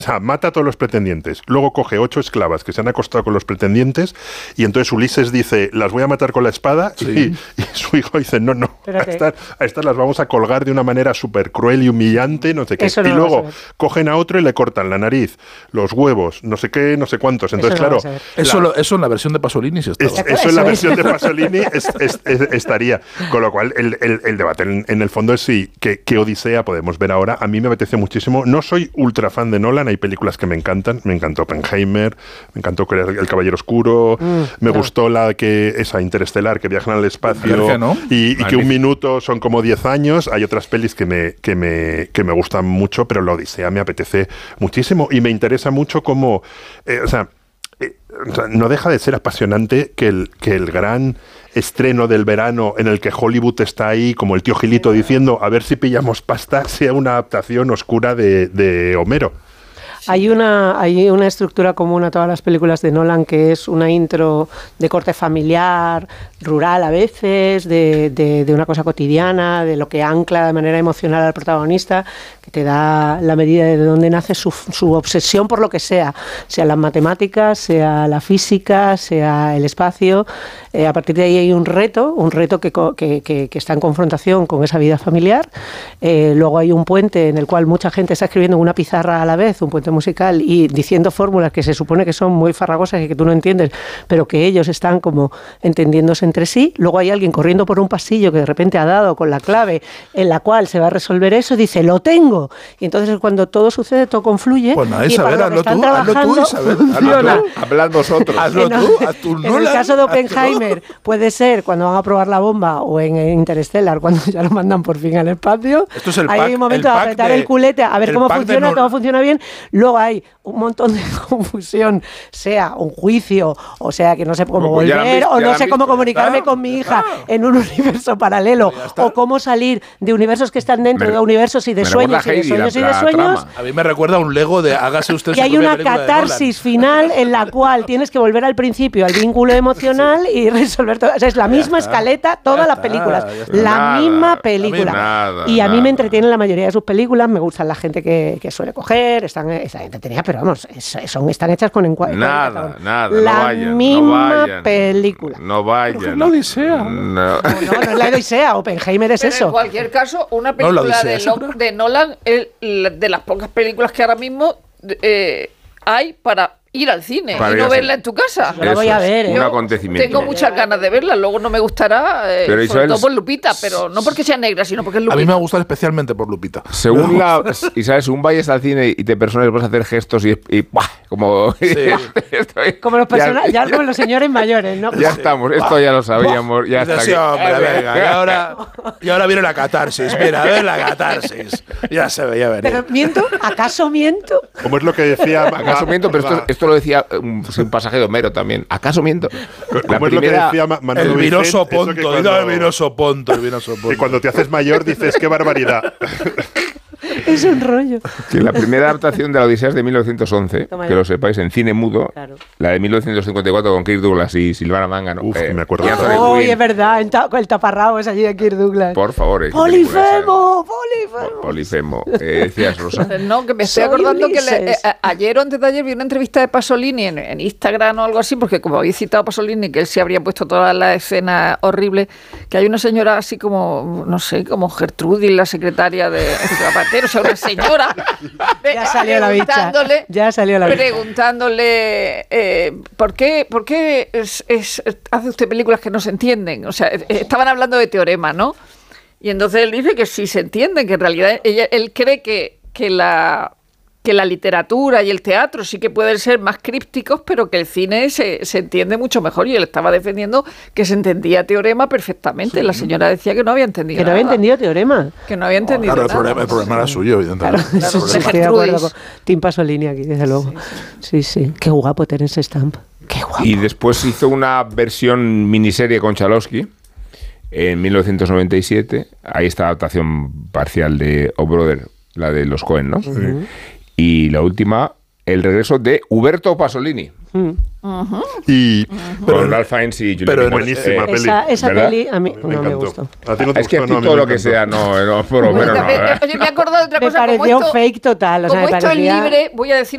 O sea, mata a todos los pretendientes. Luego coge 8 esclavas que se han acostado con los pretendientes y entonces Ulises dice, las voy a matar con la espada, y su hijo dice, no, a estas las vamos a colgar de una manera súper cruel y humillante, no sé qué. Eso no y luego cogen a otro y le cortan la nariz, los huevos, no sé qué, no sé cuántos. Entonces, eso claro... Eso en la versión de Pasolini sí estaba. Eso en la versión de Pasolini estaría. Con lo cual, el debate en el fondo es sí, ¿qué Odisea podemos ver ahora? A mí me apetece muchísimo. No soy ultra fan de Nolan, hay películas que me encantan. Me encantó Oppenheimer, me encantó El Caballero Oscuro, me gustó esa Interestelar, que viajan al espacio, ¿no? y que un minuto son como 10 años. Hay otras pelis que me gustan mucho, pero la Odisea me apetece muchísimo y me interesa mucho cómo... no deja de ser apasionante que el gran estreno del verano en el que Hollywood está ahí como el tío Gilito diciendo a ver si pillamos pasta, sea una adaptación oscura de Homero. Hay una estructura común a todas las películas de Nolan, que es una intro de corte familiar, rural a veces, de una cosa cotidiana, de lo que ancla de manera emocional al protagonista, que te da la medida de dónde nace su obsesión por lo que sea las matemáticas, sea la física, sea el espacio. A partir de ahí hay un reto que está en confrontación con esa vida familiar. Luego hay un puente en el cual mucha gente está escribiendo en una pizarra a la vez, un puente musical, y diciendo fórmulas que se supone que son muy farragosas y que tú no entiendes, pero que ellos están como entendiéndose entre sí. Luego hay alguien corriendo por un pasillo que de repente ha dado con la clave en la cual se va a resolver eso, dice, lo tengo. Y entonces cuando todo sucede, todo confluye. Pues nada, Isabel, hazlo tú, Isabel. Hablad vosotros. Hazlo tú. En el caso de Oppenheimer puede ser cuando van a probar la bomba, o en Interstellar cuando ya lo mandan por fin al espacio. Esto es el hay un momento de apretar el culete a ver cómo funciona, todo funciona bien. Luego hay un montón de confusión, sea un juicio, o sea que no sé cómo volver, o no sé cómo comunicarme con mi hija en un universo paralelo, o cómo salir de universos que están dentro de universos y de sueños y de sueños y de sueños. A mí me recuerda un Lego de hágase usted su propia película. Y hay una catarsis final en la cual tienes que volver al principio, al vínculo emocional y resolver todo. O sea, es la misma escaleta, todas las películas, la misma película. Y a mí me entretienen la mayoría de sus películas, me gustan la gente que suele coger, están entretenidas, pero vamos, están hechas con encuadre. Nada, la misma película. No vayan. La Odisea. No es la Odisea, Oppenheimer es pero eso. En cualquier caso, una película de Nolan es de las pocas películas que ahora mismo hay para ir al cine y no verla en tu casa. Yo la voy a ver. Un acontecimiento. Tengo muchas ganas de verla, luego no me gustará, pero sobre todo por Lupita, pero no porque sea negra, sino porque es Lupita. A mí me ha gustado especialmente por Lupita. Según según vayas al cine y te personas, vas a hacer gestos y ¡buah! Como... Sí. Como los personajes, ya como los señores mayores, ¿no? Ya estamos, esto ya lo sabíamos. Ya está sí, hombre, venga, y ahora viene la catarsis. Mira, a ver la catarsis. Ya se ve, ya veré. ¿Pero miento? ¿Acaso miento? Como es lo que decía... ¿Acaso miento? Pero esto lo decía un pasaje de Homero también. ¿Acaso miento? Como es lo que decía Manuel el vinoso Vicente, ponto. El vinoso ponto. Que cuando te haces mayor dices, qué barbaridad. Es un rollo. Que la primera adaptación de la Odisea es de 1911, que lo sepáis, en cine mudo. Claro. La de 1954 con Kirk Douglas y Silvana Mangano. Me acuerdo. Es verdad, el taparrabo es allí de Kirk Douglas. Por favor. Polifemo. Decías, Rosa. No, que me estoy acordando que ayer o antes de ayer vi una entrevista de Pasolini en Instagram o algo así, porque como habéis citado a Pasolini, que él se habría puesto toda la escena horrible, que hay una señora así como, no sé, como Gertrudis, la secretaria de Zapatero, o sea, una señora ya salió la bicha. Preguntándole ¿por qué hace usted películas que no se entienden? O sea, estaban hablando de Teorema, ¿no? Y entonces él dice que sí se entienden, que en realidad él cree que la literatura y el teatro sí que pueden ser más crípticos, pero que el cine se entiende mucho mejor. Y él estaba defendiendo que se entendía Teorema perfectamente. Sí. La señora decía que no había entendido nada. Que no había entendido Teorema. Que no había entendido nada. Claro, el problema era suyo, evidentemente. Claro, estoy de acuerdo con Tim Pasolini aquí, desde luego. Sí. Qué guapo Terence Stamp. Qué guapo. Y después hizo una versión miniserie con Chalosky en 1997. Ahí está la adaptación parcial de O Brother, la de los Coen, ¿no? Uh-huh. Y la última, el regreso de Uberto Pasolini. Y con Ralph Fiennes y Juliette. Pero buenísima peli. Esa peli a mí no me gustó. Es que aquí todo lo que sea, no, por lo menos no. Oye, me he acordado de otra cosa. Me pareció fake total. Como esto es libre, voy a decir